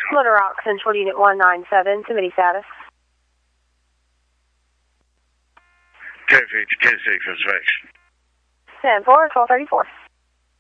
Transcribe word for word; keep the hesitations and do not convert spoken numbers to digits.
Little Rock Central Unit one nine seven, submitting status. ten fifty, ten six, reservation. ten four, twelve thirty-four.